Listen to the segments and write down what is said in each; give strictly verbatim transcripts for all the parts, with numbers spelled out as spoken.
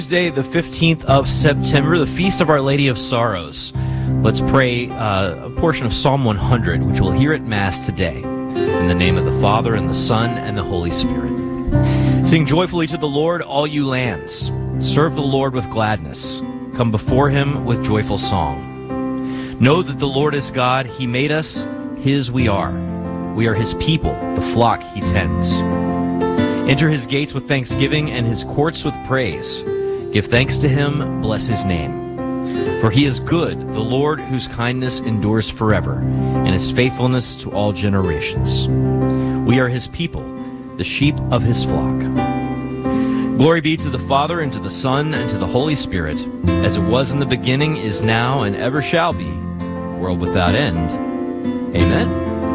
Tuesday, the fifteenth of September, the Feast of Our Lady of Sorrows. Let's pray uh, a portion of Psalm one hundred, which we'll hear at Mass today. In the name of the Father, and the Son, and the Holy Spirit. Sing joyfully to the Lord, all you lands. Serve the Lord with gladness. Come before him with joyful song. Know that the Lord is God. He made us, his we are. We are his people, the flock he tends. Enter his gates with thanksgiving and his courts with praise. Give thanks to him, bless his name. For he is good, the Lord whose kindness endures forever, and his faithfulness to all generations. We are his people, the sheep of his flock. Glory be to the Father, and to the Son, and to the Holy Spirit, as it was in the beginning, is now, and ever shall be, world without end. Amen.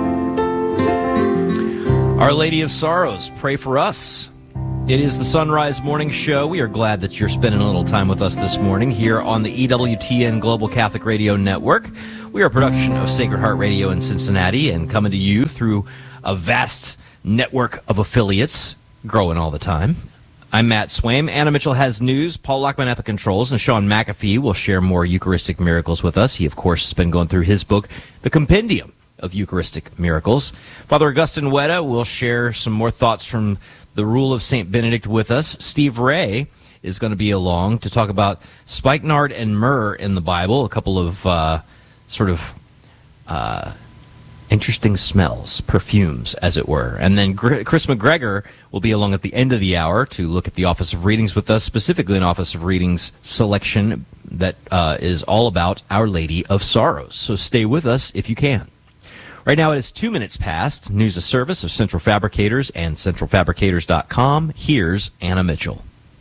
Our Lady of Sorrows, pray for us. It is the Sunrise Morning Show. We are glad that you're spending a little time with us this morning here on the E W T N Global Catholic Radio Network. We are a production of Sacred Heart Radio in Cincinnati and coming to you through a vast network of affiliates, growing all the time. I'm Matt Swaim. Anna Mitchell has news. Paul Lockman at the controls, and Sean McAfee will share more Eucharistic miracles with us. He, of course, has been going through his book, The Compendium of Eucharistic Miracles. Father Augustine Weta will share some more thoughts from the Rule of Saint Benedict with us. Steve Ray is going to be along to talk about spikenard and myrrh in the Bible, a couple of uh, sort of uh, interesting smells, perfumes, as it were. And then Chris McGregor will be along at the end of the hour to look at the Office of Readings with us, specifically an Office of Readings selection that uh, is all about Our Lady of Sorrows. So stay with us if you can. Right now it is two minutes past. News of service of Central Fabricators and central fabricators dot com. Here's Anna Mitchell.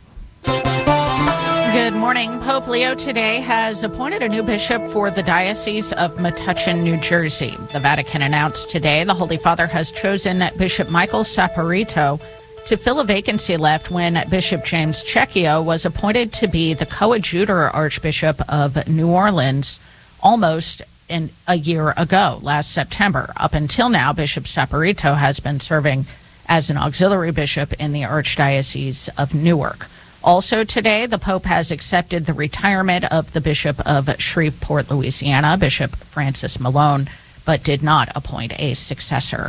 Good morning. Pope Leo today has appointed a new bishop for the Diocese of Metuchen, New Jersey. The Vatican announced today the Holy Father has chosen Bishop Michael Saporito to fill a vacancy left when Bishop James Checchio was appointed to be the coadjutor Archbishop of New Orleans almost in a year ago, last September. Up until now, Bishop Saporito has been serving as an auxiliary bishop in the Archdiocese of Newark. Also today, the Pope has accepted the retirement of the Bishop of Shreveport, Louisiana, Bishop Francis Malone, but did not appoint a successor.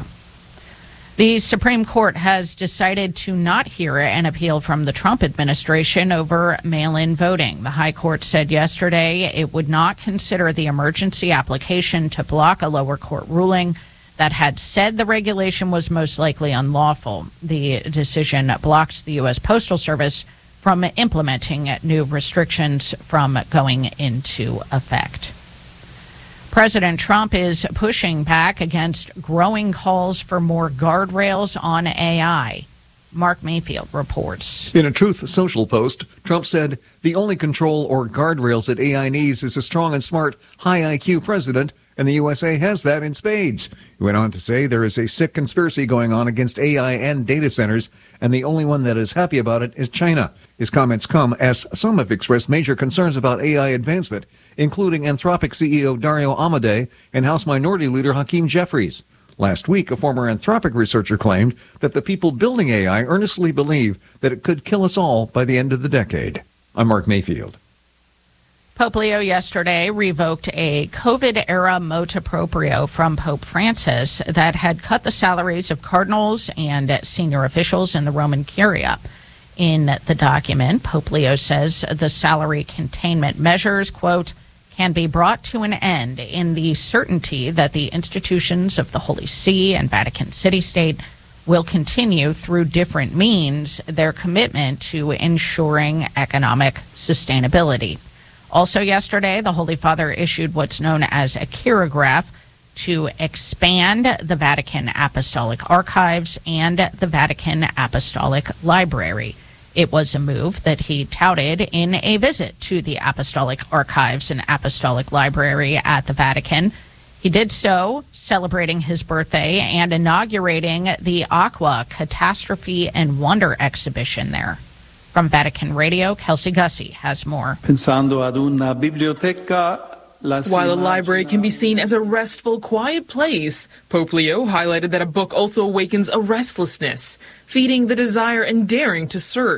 The Supreme Court has decided to not hear an appeal from the Trump administration over mail-in voting. The High Court said yesterday it would not consider the emergency application to block a lower court ruling that had said the regulation was most likely unlawful. The decision blocks the U S Postal Service from implementing new restrictions from going into effect. President Trump is pushing back against growing calls for more guardrails on A I. Mark Mayfield reports. In a Truth Social post, Trump said the only control or guardrails that A I needs is a strong and smart, high I Q president, and the U S A has that in spades. He went on to say there is a sick conspiracy going on against A I and data centers, and the only one that is happy about it is China. His comments come as some have expressed major concerns about A I advancement, including Anthropic C E O Dario Amodei and House Minority Leader Hakeem Jeffries. Last week, a former Anthropic researcher claimed that the people building A I earnestly believe that it could kill us all by the end of the decade. I'm Mark Mayfield. Pope Leo yesterday revoked a COVID-era motu proprio from Pope Francis that had cut the salaries of cardinals and senior officials in the Roman Curia. In the document, Pope Leo says the salary containment measures, quote, can be brought to an end in the certainty that the institutions of the Holy See and Vatican City State will continue through different means their commitment to ensuring economic sustainability. Also yesterday, the Holy Father issued what's known as a chirograph to expand the Vatican Apostolic Archives and the Vatican Apostolic Library. It was a move that he touted in a visit to the Apostolic Archives and Apostolic Library at the Vatican. He did so celebrating his birthday and inaugurating the Aqua Catastrophe and Wonder exhibition there. From Vatican Radio, Kelsey Gussie has more. Pensando ad una biblioteca. While a library can be seen as a restful, quiet place, Pope Leo highlighted that a book also awakens a restlessness, feeding the desire and daring to search.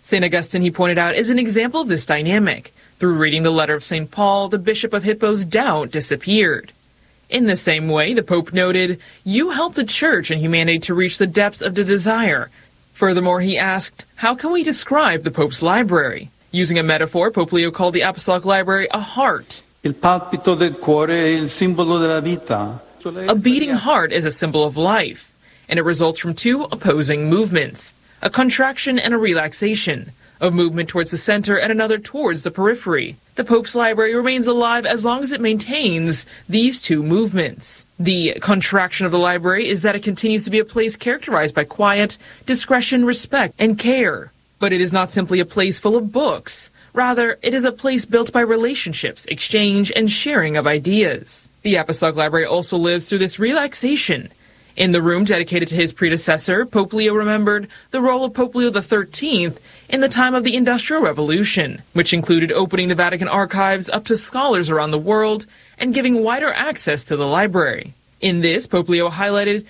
Saint Augustine, he pointed out, is an example of this dynamic. Through reading the letter of Saint Paul, the Bishop of Hippo's doubt disappeared. In the same way, the Pope noted, "You help the Church and humanity to reach the depths of the desire." Furthermore, he asked, how can we describe the Pope's library? Using a metaphor, Pope Leo called the Apostolic Library a heart. Il palpito del cuore è il simbolo della vita. A beating heart is a symbol of life, and it results from two opposing movements, a contraction and a relaxation, a movement towards the center and another towards the periphery. The Pope's library remains alive as long as it maintains these two movements. The contraction of the library is that it continues to be a place characterized by quiet, discretion, respect, and care. But it is not simply a place full of books. Rather, it is a place built by relationships, exchange, and sharing of ideas. The Apostolic Library also lives through this relaxation. In the room dedicated to his predecessor, Pope Leo remembered the role of Pope Leo the thirteenth in the time of the Industrial Revolution, which included opening the Vatican archives up to scholars around the world and giving wider access to the library. In this, Pope Leo highlighted